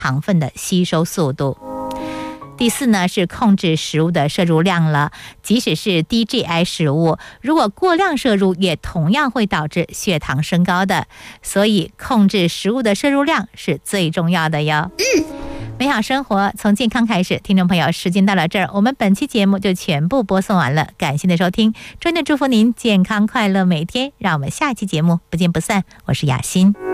糖分的吸收速度。第四呢是控制食物的摄入量了，即使是低 GI 食物，如果过量摄入也同样会导致血糖升高的，所以控制食物的摄入量是最重要的哟。美好生活从健康开始，听众朋友，时间到了这儿，我们本期节目就全部播送完了，感谢您的收听，真的祝福您健康快乐每天，让我们下期节目不见不散，我是雅欣。